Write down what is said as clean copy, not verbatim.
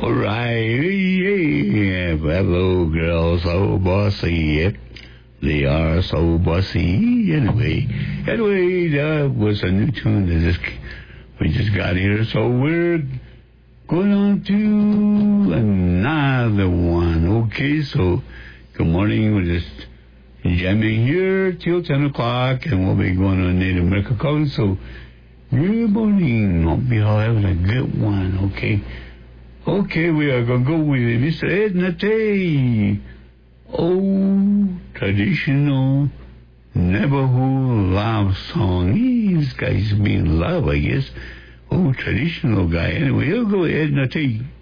All right. Yeah. Hello, girls. So bossy. Yep. They are so bossy. Anyway, that was a new tune we just got here. So we're going on to another one. Okay, so good morning. We're just jamming here till 10 o'clock, and we'll be going on Native American calling. So good morning. Hope you all having a good one. Okay, we are going to go with Mr. Ed Nate. Oh, traditional Navajo love song. This guy's being in love, I guess. Oh, traditional guy. Anyway, he'll go Ed Nate.